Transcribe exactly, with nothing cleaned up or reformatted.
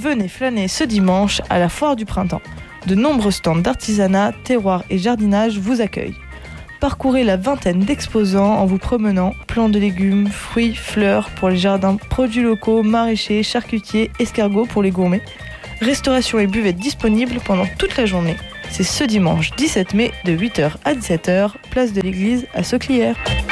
venez flâner ce dimanche à la Foire du Printemps. De nombreux stands d'artisanat, terroir et jardinage vous accueillent. Parcourez la vingtaine d'exposants en vous promenant. Plants de légumes, fruits, fleurs pour les jardins, produits locaux, maraîchers, charcutiers, escargots pour les gourmets. Restauration et buvette disponibles pendant toute la journée. C'est ce dimanche dix-sept mai de huit heures à dix-sept heures, place de l'église à Sauclières.